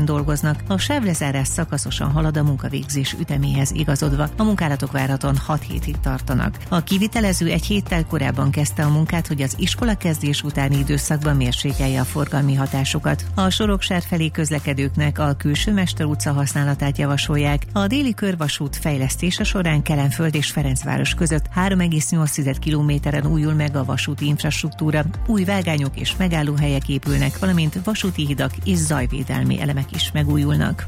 helyeken dolgoznak, a sávlezárás szakaszosan halad a munkavégzés üteméhez igazodva. A munkálatok várhatóan 6 hétig tartanak. A kivitelező egy héttel korábban kezdte a munkát, hogy az iskolakezdés utáni időszakban mérsékelje a forgalmi hatásokat. A Soroksár felé közlekedőknek a Külső Mester utca használatát javasolják. A déli körvasút fejlesztése során Kelenföld és Ferencváros között 3,8 kilométeren újul meg a vasúti infrastruktúra, új vágányok és megállóhelyek épülnek, valamint vasúti hidak és zajvédelmi elemek is megújulnak.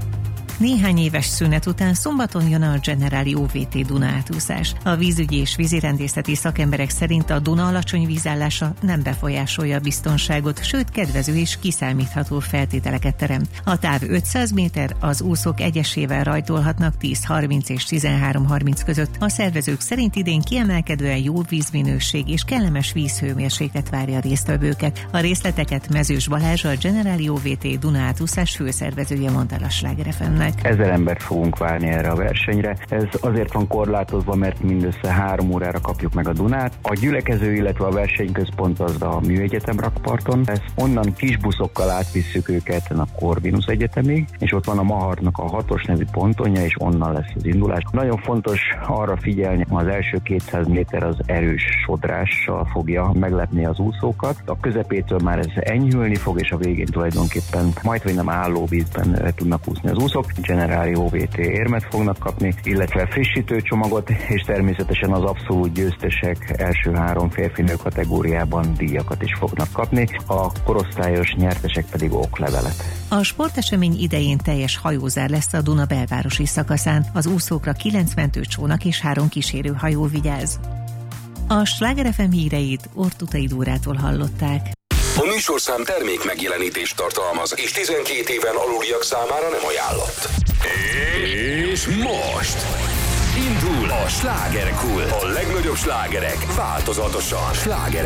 Néhány éves szünet után szombaton jön a Generali OVT Duna átúszás. A vízügyi és vízirendészeti szakemberek szerint a Duna alacsony vízállása nem befolyásolja a biztonságot, sőt kedvező és kiszámítható feltételeket teremt. A táv 500 méter, az úszók egyesével rajtolhatnak 10:30 és 13:30 között. A szervezők szerint idén kiemelkedően jó vízminőség és kellemes vízhőmérséklet várja a résztvevőket. A részleteket Mezős Balázs, a Generali OVT Duna átúszás főszervezője mondta a Sláger FM-nek. 1000 embert fogunk várni erre a versenyre. Ez azért van korlátozva, mert mindössze 3 órára kapjuk meg a Dunát. A gyülekező, illetve a versenyközpont az a Műegyetem rakparton. Onnan kis buszokkal átvisszük őket a Corvinus Egyetemig, és ott van a Mahartnak a 6-os nevű pontonja, és onnan lesz az indulás. Nagyon fontos arra figyelni, az első 200 méter az erős sodrással fogja meglepni az úszókat. A közepétől már ez enyhülni fog, és a végén tulajdonképpen majdhogy nem álló vízben tudnak úszni az úszók. Generali OVT érmet fognak kapni, illetve frissítőcsomagot, és természetesen az abszolút győztesek első 3 férfinő kategóriában díjakat is fognak kapni, a korosztályos nyertesek pedig oklevelet. A sportesemény idején teljes hajózár lesz a Duna belvárosi szakaszán, az úszókra 9 mentőcsónak és 3 kísérőhajó vigyáz. A Sláger FM híreit Ortutai Dórától hallották. A műsorszám termék megjelenítést tartalmaz, és 12 éven aluliak számára nem ajánlott. És most indul a Slágerkult. A legnagyobb slágerek változatosan. Sláger